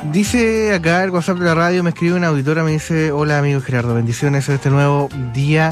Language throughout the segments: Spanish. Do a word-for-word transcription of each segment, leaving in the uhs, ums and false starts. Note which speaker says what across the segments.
Speaker 1: Dice acá el WhatsApp de la radio, me escribe una auditora, me dice: hola amigo Gerardo, bendiciones en este nuevo día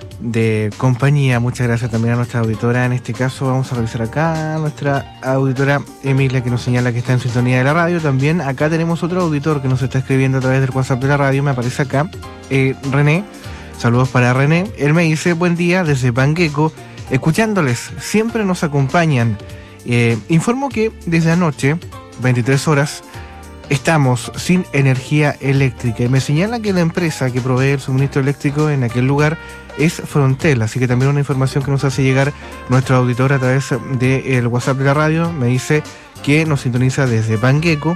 Speaker 1: de compañía. Muchas gracias también a nuestra auditora. En este caso vamos a revisar acá a nuestra auditora Emilia, que nos señala que está en sintonía de la radio. También acá tenemos otro auditor que nos está escribiendo a través del WhatsApp de la radio. Me aparece acá eh, René. Saludos para René. Él me dice: buen día desde Pangueco, escuchándoles, siempre nos acompañan. Eh, informo que desde anoche, veintitrés horas, estamos sin energía eléctrica, y me señala que la empresa que provee el suministro eléctrico en aquel lugar es Frontel. Así que también una información que nos hace llegar nuestro auditor a través del WhatsApp de la radio. Me dice que nos sintoniza desde Pangueco,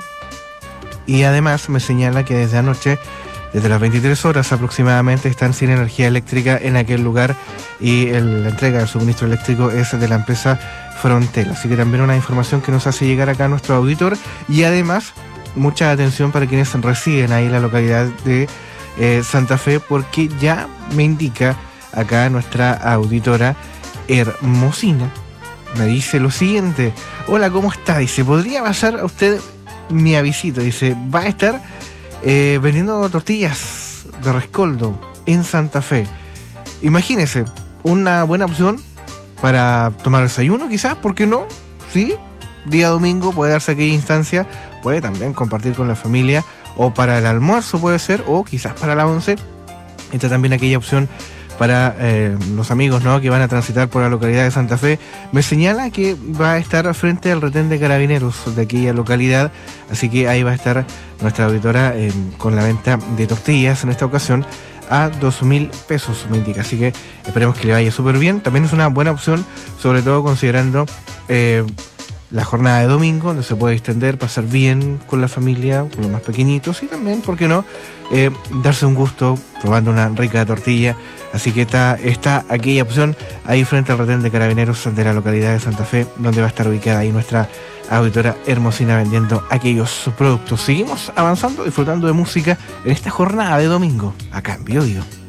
Speaker 1: y además me señala que desde anoche, desde las veintitrés horas aproximadamente, están sin energía eléctrica en aquel lugar, y el, la entrega del suministro eléctrico es de la empresa Frontel. Así que también una información que nos hace llegar acá nuestro auditor. Y además, mucha atención para quienes residen ahí en la localidad de eh, Santa Fe, porque ya me indica acá nuestra auditora Hermosina, me dice lo siguiente: hola, ¿cómo está? Dice, ¿podría pasar a usted mi avisito? Dice, va a estar eh, vendiendo tortillas de rescoldo en Santa Fe. Imagínese, una buena opción para tomar desayuno, quizás, ¿por qué no? Sí, día domingo puede darse aquella instancia, puede también compartir con la familia, o para el almuerzo puede ser, o quizás para la once. Está también aquella opción para eh, los amigos, ¿no?, que van a transitar por la localidad de Santa Fe. Me señala que va a estar frente al retén de carabineros de aquella localidad, así que ahí va a estar nuestra auditora eh, con la venta de tortillas en esta ocasión a dos mil pesos, me indica. Así que esperemos que le vaya súper bien. También es una buena opción, sobre todo considerando eh, la jornada de domingo, donde se puede extender, pasar bien con la familia, con los más pequeñitos, y también, ¿por qué no?, eh, darse un gusto probando una rica tortilla. Así que está, está aquella opción ahí frente al retén de carabineros de la localidad de Santa Fe, donde va a estar ubicada ahí nuestra auditora Hermosina vendiendo aquellos productos. Seguimos avanzando, disfrutando de música en esta jornada de domingo, acá en Bio Bio.